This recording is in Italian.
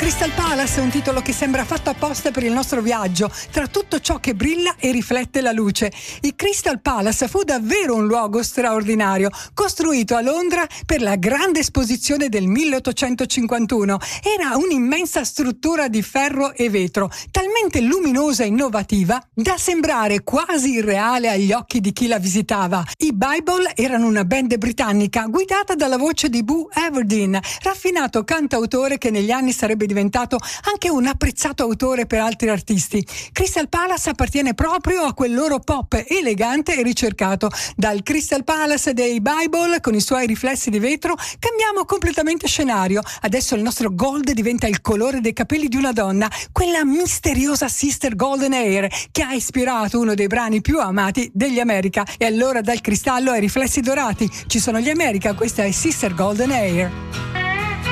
Crystal Palace è un titolo che sembra fatto apposta per il nostro viaggio, tra tutto ciò che brilla e riflette la luce. Il Crystal Palace fu davvero un luogo straordinario, costruito a Londra per la grande esposizione del 1851. Era un'immensa struttura di ferro e vetro, talmente luminosa e innovativa da sembrare quasi irreale agli occhi di chi la visitava. I Bible erano una band britannica guidata dalla voce di Boo Everdeen, raffinato cantautore che negli anni sarebbe diventato anche un apprezzato autore per altri artisti. Crystal Palace appartiene proprio a quel loro pop elegante e ricercato. Dal Crystal Palace dei Bible, con i suoi riflessi di vetro, cambiamo completamente scenario. Adesso il nostro gold diventa il colore dei capelli di una donna, quella misteriosa Sister Golden Hair che ha ispirato uno dei brani più amati degli America. E allora dal cristallo ai riflessi dorati ci sono gli America, questa è Sister Golden Hair.